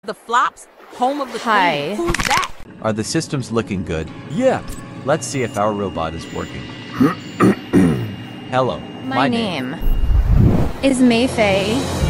The Flops, home of the Hi. Queen. Who's that? Are the systems looking good? Yeah. Let's see if our robot is working. Hello. My name is Mayfei.